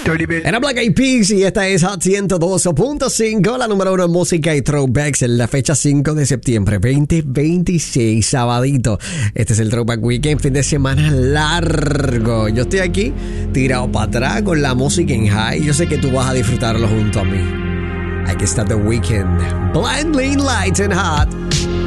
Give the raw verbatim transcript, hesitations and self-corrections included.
Era Black Eyed Peas y esta es Hot ciento dos punto cinco, la número uno en música y throwbacks en la fecha cinco de septiembre veinte veintiséis, sabadito. Este es el Throwback Weekend, fin de semana largo. Yo estoy aquí tirado para atrás con la música en high. Yo sé que tú vas a disfrutarlo junto a mí. Aquí está The Weeknd, Blinding Lights and Hot.